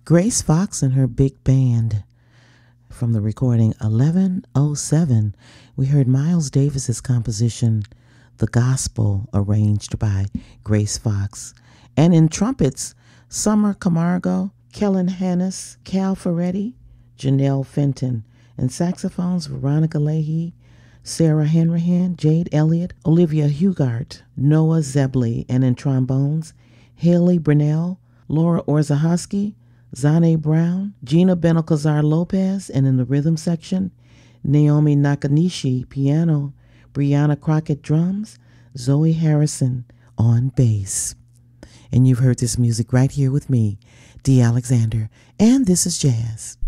Grace Fox and her big band. From the recording 1107, we heard Miles Davis's composition, The Gospel, arranged by Grace Fox. And in trumpets, Summer Camargo, Kellen Hannis, Cal Ferretti, Janelle Fenton. And saxophones, Veronica Leahy, Sarah Henrihan, Jade Elliott, Olivia Hugart, Noah Zebley. And in trombones, Haley Brunell, Laura Orzahowski, Zane Brown, Gina Benalcazar Lopez, and in the rhythm section, Naomi Nakanishi piano, Brianna Crockett drums, Zoe Harrison on bass. And you've heard this music right here with me, Dee Alexander, and this is Jazz.